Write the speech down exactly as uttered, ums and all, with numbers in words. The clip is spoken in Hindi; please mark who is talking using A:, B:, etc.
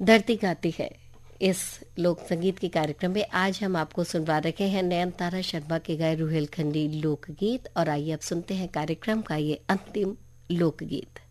A: धरती गाती है। इस लोक संगीत के कार्यक्रम में आज हम आपको सुनवा रहे हैं नयनतारा शर्मा के गाए रुहेलखंडी लोकगीत। और आइए अब सुनते हैं कार्यक्रम का ये अंतिम लोकगीत।